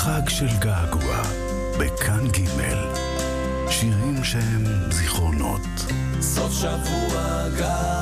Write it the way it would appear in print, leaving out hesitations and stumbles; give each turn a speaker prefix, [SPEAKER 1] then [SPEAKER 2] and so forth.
[SPEAKER 1] חג של געגוע בכאן ג' שירים שהם זיכרונות.
[SPEAKER 2] סוף שבוע געגוע